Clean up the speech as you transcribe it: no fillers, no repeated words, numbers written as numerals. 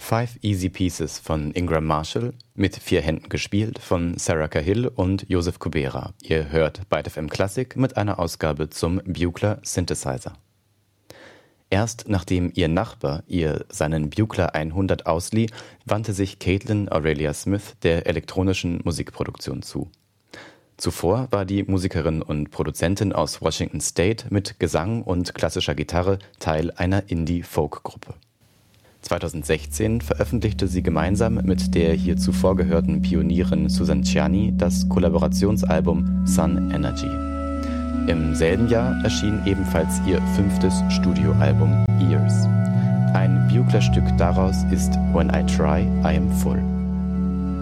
Five Easy Pieces von Ingram Marshall, mit 4 Händen gespielt von Sarah Cahill und Joseph Kubera. Ihr hört Byte FM Klassik mit einer Ausgabe zum Bugler Synthesizer. Erst nachdem ihr Nachbar ihr seinen Bugler 100 auslieh, wandte sich Caitlin Aurelia Smith der elektronischen Musikproduktion zu. Zuvor war die Musikerin und Produzentin aus Washington State mit Gesang und klassischer Gitarre Teil einer Indie-Folk-Gruppe. 2016 veröffentlichte sie gemeinsam mit der hier zuvor gehörten Pionierin Susan Ciani das Kollaborationsalbum Sun Energy. Im selben Jahr erschien ebenfalls ihr 5. Studioalbum Ears. Ein Bugler-Stück daraus ist When I Try, I Am Full.